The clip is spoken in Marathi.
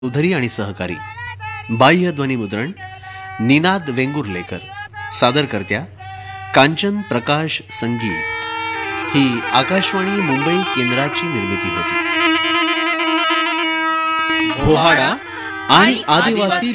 चौधरी आणि सहकारी. बाह्य ध्वनी मुद्रण निनाद वेंगुर्लेकर. सादरकर्त्या कांचन प्रकाश संगीत. ही आकाशवाणी मुंबई केंद्राची निर्मिती होती. पोहाडा आणि आदिवासी